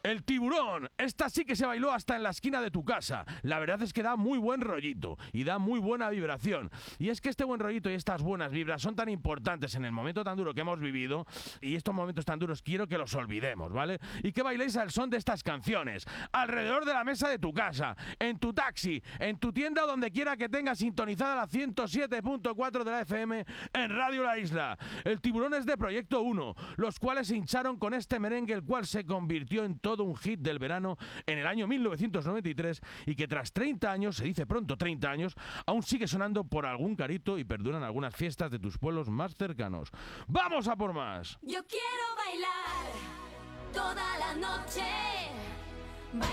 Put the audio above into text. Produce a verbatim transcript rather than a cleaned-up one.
El Tiburón. Esta sí que se bailó hasta en la esquina de tu casa. La verdad es que da muy buen rollito y da muy buena vibración. Y es que este buen rollito y estas buenas vibras son tan importantes en el momento tan duro que hemos vivido, y estos momentos tan duros quiero que los olvidemos, ¿vale? Y que bailéis al son de estas canciones, alrededor de la mesa de tu casa, en tu taxi, en tu tienda o donde quiera que tengas sintonizada la ciento siete punto cuatro de la F M en Radio La Isla. El Tiburón es de Proyecto uno, los cuales se hincharon con este merengue, el cual se convirtió en todo un hit del verano en el año mil novecientos noventa y tres y que tras treinta años, se dice pronto treinta años, aún sigue sonando por algún carito y perduran algunas fiestas de tus pueblos más cercanos. ¡Vamos a por más! Yo quiero bailar toda la noche.